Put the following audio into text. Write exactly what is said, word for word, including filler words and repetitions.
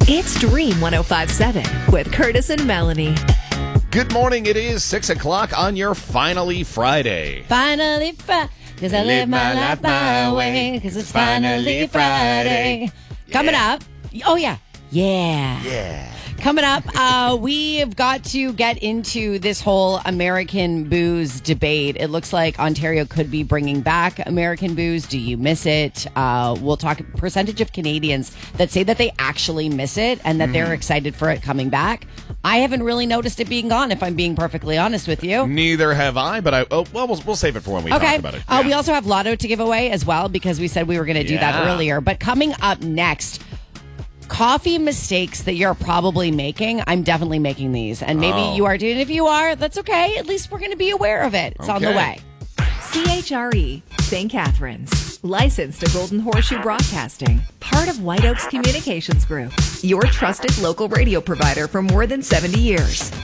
It's Dream one oh five point seven with Curtis and Melanie. Good morning. It is six o'clock on your Finally Friday. Finally Friday, because I live my life my way, because it's finally Friday. Coming up, oh yeah, yeah. Yeah. Coming up, uh, we've got to get into this whole American booze debate. It looks like Ontario could be bringing back American booze. Do you miss it? Uh, we'll talk percentage of Canadians that say that they actually miss it and that mm. they're excited for it coming back. I haven't really noticed it being gone, if I'm being perfectly honest with you. Neither have I, but I oh well, we'll, we'll save it for when we okay. talk about it. Uh, yeah. We also have Lotto to give away as well, because we said we were going to do yeah. that earlier. But coming up next, coffee mistakes that you're probably making. I'm definitely making these. And maybe oh. you are doing it. If you are, that's okay. At least we're going to be aware of it. It's okay. on the way. C H R E, Saint Catharines. Licensed to Golden Horseshoe Broadcasting. Part of White Oaks Communications Group. Your trusted local radio provider for more than seventy years.